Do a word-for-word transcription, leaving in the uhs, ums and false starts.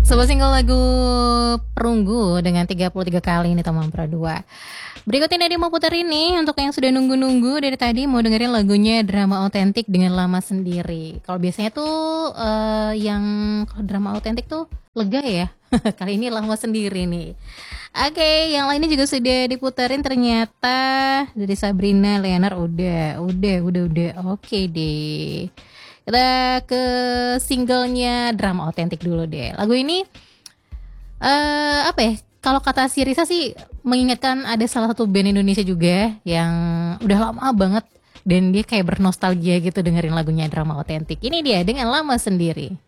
Sebuah single lagu Perunggu dengan tiga puluh tiga kali ini teman Pro dua. Berikut ini dia mau putar ini untuk yang sudah nunggu-nunggu dari tadi mau dengerin lagunya Drama Otentik dengan Lama Sendiri. Kalau biasanya tuh uh, yang kalau drama otentik tuh lega ya. Kali ini Lama Sendiri nih. Oke, okay, yang lainnya juga sudah diputarin ternyata dari Sabrina Leonard udah, udah, udah, udah. Oke okay deh. Kita ke singlenya Drama Otentik dulu deh. Lagu ini uh, apa ya? Kalau kata si Risa sih mengingatkan ada salah satu band Indonesia juga yang udah lama banget dan dia kayak bernostalgia gitu dengerin lagunya Drama Otentik. Ini dia dengan Lama Sendiri.